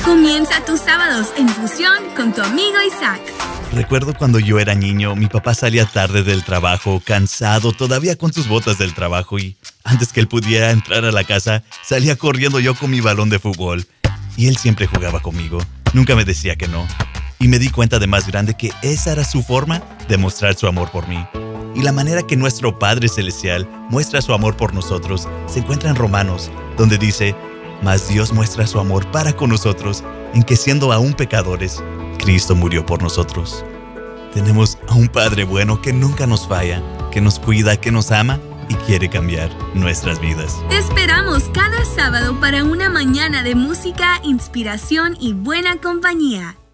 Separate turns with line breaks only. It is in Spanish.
Comienza tus sábados en fusión con tu amigo Isaac.
Recuerdo cuando yo era niño, mi papá salía tarde del trabajo, cansado, todavía con sus botas del trabajo, y antes que él pudiera entrar a la casa, salía corriendo yo con mi balón de fútbol. Y él siempre jugaba conmigo, nunca me decía que no. Y me di cuenta de más grande que esa era su forma de mostrar su amor por mí. Y la manera que nuestro Padre Celestial muestra su amor por nosotros se encuentra en Romanos, donde dice: mas Dios muestra su amor para con nosotros, en que siendo aún pecadores, Cristo murió por nosotros. Tenemos a un Padre bueno que nunca nos falla, que nos cuida, que nos ama y quiere cambiar nuestras vidas.
Te esperamos cada sábado para una mañana de música, inspiración y buena compañía.